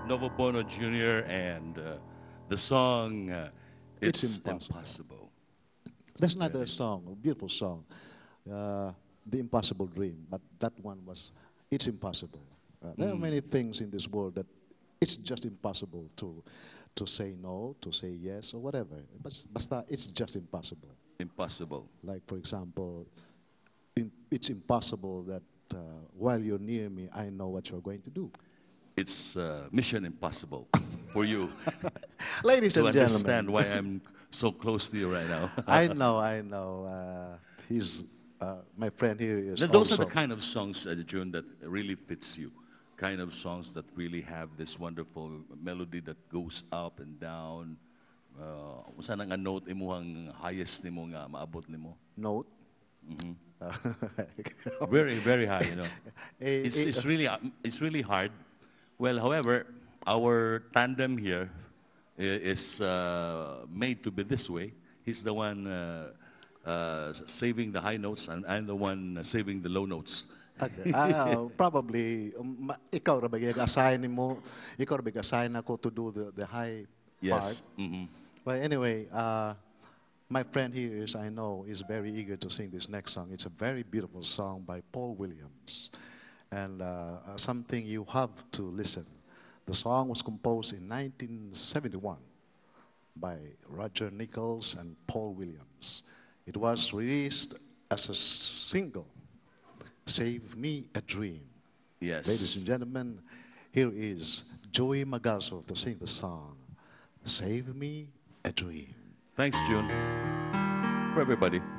Novo Bono Jr. and the song It's It's Impossible. Impossible. That's another song, a beautiful song, The Impossible Dream, but that one was It's Impossible. There are many things in this world that it's just impossible to say no, to say yes, or whatever. But it's just impossible. Impossible. Like, for example, it's impossible that while you're near me, I know what you're going to do. It's mission impossible for you Ladies to and understand gentlemen, why I'm so close to you right now. I know. He's my friend here is Those are the also. kind of songs, June, that really fits you. Kind of songs that really have this wonderful melody that goes up and down. Usa nga note imuhang highest nimo nga maabot nimo. Note. Very, very high, you know. Eh, eh, It's really hard. Well, however, our tandem here is made to be this way. He's the one saving the high notes, and I'm the one saving the low notes. Probably, ikaw ra ba assign mo? Ikaw ra ba assign ako to do the high part? Yes. Mm-hmm. But anyway, my friend here is, I know, is very eager to sing this next song. It's a very beautiful song by Paul Williams, and something you have to listen. The song was composed in 1971 by Roger Nichols and Paul Williams. It was released as a single, Save Me a Dream. Yes. Ladies and gentlemen, here is Joey Magazo to sing the song, Save Me a Dream. Thanks, June. For everybody.